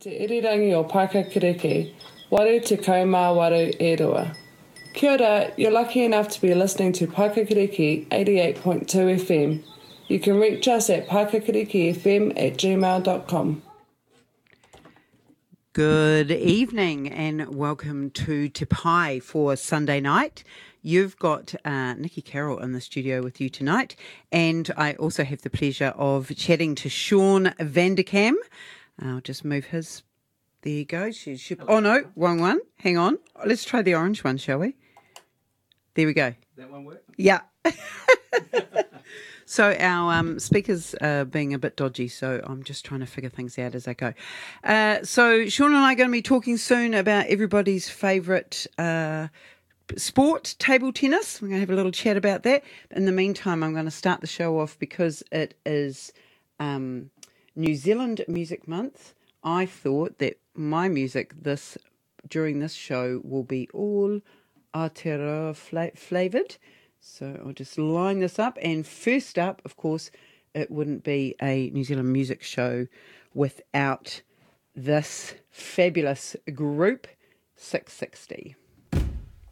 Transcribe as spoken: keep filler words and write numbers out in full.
Te irirangi o Paikakiriki, waru te kaumā waru e rua. Kia ora, you're lucky enough to be listening to Paikakiriki eighty-eight point two F M. You can reach us at paikakirikifm at gmail dot com. Good evening and welcome to Te Pai for Sunday night. You've got uh, Nikki Carroll in the studio with you tonight, and I also have the pleasure of chatting to Sean Vanderkam. I'll just move his. There you go. She should, oh no, wrong one. Hang on. Let's try the orange one, shall we? There we go. That one work? Yeah. So our um, speakers are being a bit dodgy, so I'm just trying to figure things out as I go. Uh, so Sean and I are going to be talking soon about everybody's favourite uh, sport, table tennis. We're going to have a little chat about that. In the meantime, I'm going to start the show off because it is um, New Zealand Music Month. I thought that my music this during this show will be all Aotearoa fla- flavoured. So I'll just line this up. And first up, of course, it wouldn't be a New Zealand music show without this fabulous group, six sixty.